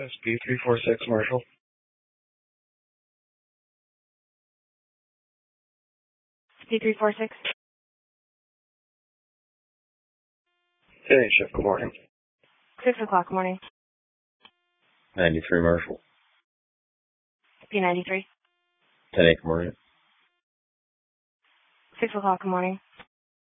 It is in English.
SB346 Marshall. SB346. Hey, Chef, good morning. 6 o'clock morning. 93 Marshall. P93. 10 acre morning. 6 o'clock morning.